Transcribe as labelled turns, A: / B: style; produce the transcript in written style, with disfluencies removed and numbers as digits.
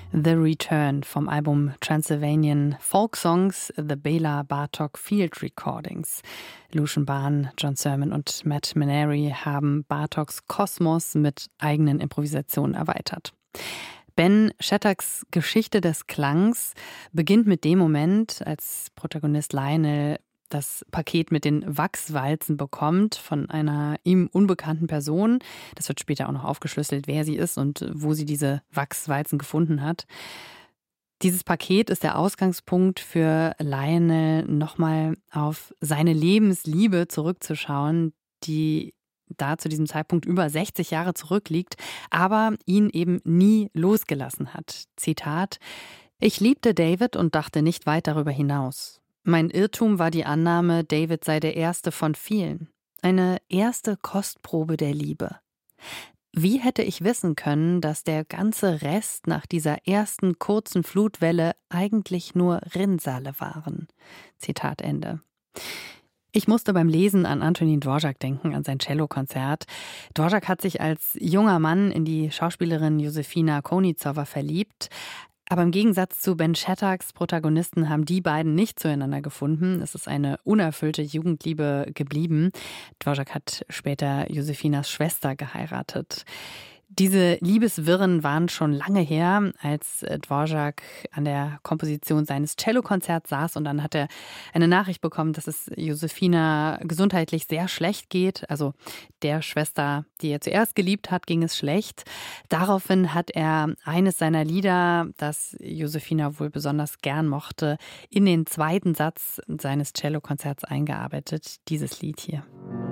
A: The Return vom Album Transylvanian Folk Songs, The Bela Bartok Field Recordings. Lucian Bahn, John Sermon und Matt Maneri haben Bartoks Kosmos mit eigenen Improvisationen erweitert. Ben Shattacks Geschichte des Klangs beginnt mit dem Moment, als Protagonist Lionel das Paket mit den Wachswalzen bekommt von einer ihm unbekannten Person. Das wird später auch noch aufgeschlüsselt, wer sie ist und wo sie diese Wachswalzen gefunden hat. Dieses Paket ist der Ausgangspunkt für Lionel, nochmal auf seine Lebensliebe zurückzuschauen, die da zu diesem Zeitpunkt über 60 Jahre zurückliegt, aber ihn eben nie losgelassen hat. Zitat: Ich liebte David und dachte nicht weit darüber hinaus. Mein Irrtum war die Annahme, David sei der erste von vielen. Eine erste Kostprobe der Liebe. Wie hätte ich wissen können, dass der ganze Rest nach dieser ersten kurzen Flutwelle eigentlich nur Rinnsale waren? Zitat Ende. Ich musste beim Lesen an Antonín Dvořák denken, an sein Cellokonzert. Dvořák hat sich als junger Mann in die Schauspielerin Josefina Koníčová verliebt. Aber im Gegensatz zu Ben Shattacks Protagonisten haben die beiden nicht zueinander gefunden. Es ist eine unerfüllte Jugendliebe geblieben. Dvořák hat später Josefinas Schwester geheiratet. Diese Liebeswirren waren schon lange her, als Dvořák an der Komposition seines Cellokonzerts saß und dann hat er eine Nachricht bekommen, dass es Josefina gesundheitlich sehr schlecht geht. Also der Schwester, die er zuerst geliebt hat, ging es schlecht. Daraufhin hat er eines seiner Lieder, das Josefina wohl besonders gern mochte, in den zweiten Satz seines Cellokonzerts eingearbeitet. Dieses Lied hier.